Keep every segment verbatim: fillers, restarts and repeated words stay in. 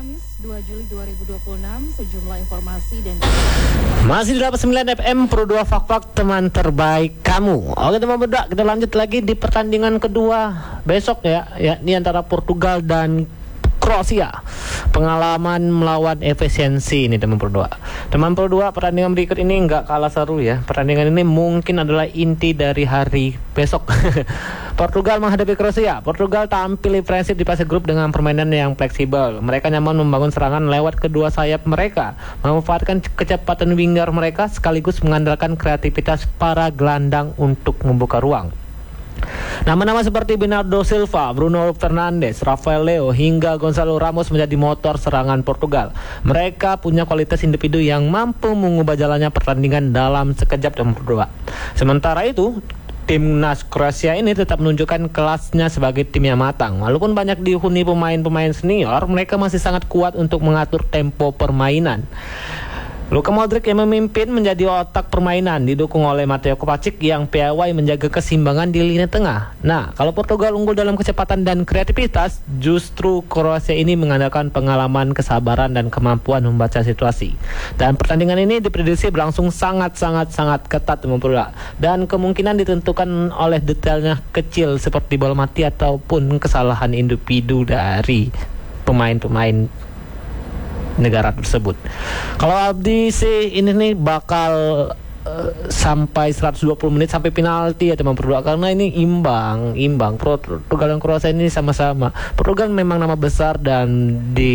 Kamis dua Juli dua ribu dua puluh enam, sejumlah informasi dan masih di delapan puluh sembilan F M Pro dua Fak-Fak, teman terbaik kamu. Oke teman berdua, kita lanjut lagi di pertandingan kedua besok ya, yakni antara Portugal dan Kroasia. Pengalaman melawan efisiensi ini teman berdua. Teman berdua, pertandingan berikut ini nggak kalah seru ya. Pertandingan ini mungkin adalah inti dari hari besok. Portugal menghadapi Kroasia. Portugal tampil defensif di fase grup dengan permainan yang fleksibel. Mereka nyaman membangun serangan lewat kedua sayap mereka, memanfaatkan kecepatan winger mereka sekaligus mengandalkan kreativitas para gelandang untuk membuka ruang. Nama-nama seperti Bernardo Silva, Bruno Fernandes, Rafael Leo hingga Gonzalo Ramos menjadi motor serangan Portugal. Mereka punya kualitas individu yang mampu mengubah jalannya pertandingan dalam sekejap dan berdua. Sementara itu, timnas Kroasia ini tetap menunjukkan kelasnya sebagai tim yang matang. Walaupun banyak dihuni pemain-pemain senior, mereka masih sangat kuat untuk mengatur tempo permainan. Luka Modric yang memimpin menjadi otak permainan, didukung oleh Mateo Kovacic yang piawai menjaga keseimbangan di lini tengah. Nah, kalau Portugal unggul dalam kecepatan dan kreativitas, justru Kroasia ini mengandalkan pengalaman, kesabaran, dan kemampuan membaca situasi. Dan pertandingan ini diprediksi berlangsung sangat-sangat-sangat ketat teman pula, dan kemungkinan ditentukan oleh detailnya kecil seperti bola mati ataupun kesalahan individu dari pemain-pemain negara tersebut. Kalau Abdi sih ini nih bakal uh, sampai seratus dua puluh menit sampai penalti ya teman berdua, karena ini imbang, imbang. Portugal dan Kroasia ini sama-sama. Portugal memang nama besar dan di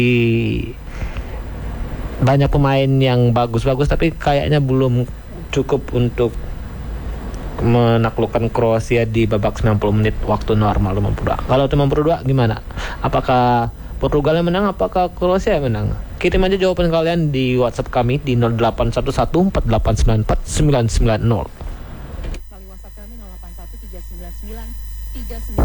banyak pemain yang bagus-bagus, tapi kayaknya belum cukup untuk menaklukkan Kroasia di babak sembilan puluh menit waktu normal teman berdua. Kalau teman berdua gimana? Apakah Portugal yang menang, apakah Kroasia yang menang? Kirim aja jawaban kalian di WhatsApp kami di nol delapan satu satu empat delapan sembilan empat sembilan sembilan nol. kali WhatsApp kami nol delapan satu tiga sembilan sembilan tiga sembilan